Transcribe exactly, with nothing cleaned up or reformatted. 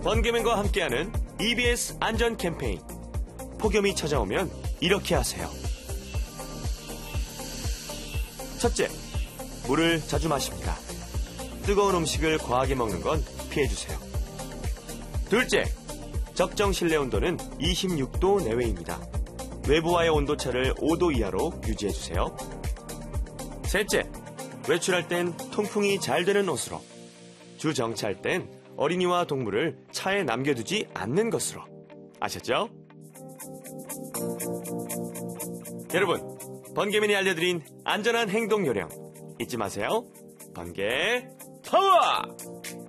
번개맨과 함께하는 이비에스 안전 캠페인. 폭염이 찾아오면 이렇게 하세요. 첫째, 물을 자주 마십니다. 뜨거운 음식을 과하게 먹는 건 피해주세요. 둘째, 적정 실내 온도는 이십육 도 내외입니다. 외부와의 온도차를 오 도 이하로 유지해주세요. 셋째, 외출할 땐 통풍이 잘 되는 옷으로, 주 정차할 땐 어린이와 동물을 차에 남겨두지 않는 것으로. 아셨죠? 여러분, 번개맨이 알려드린 안전한 행동 요령 잊지 마세요. 번개 파워!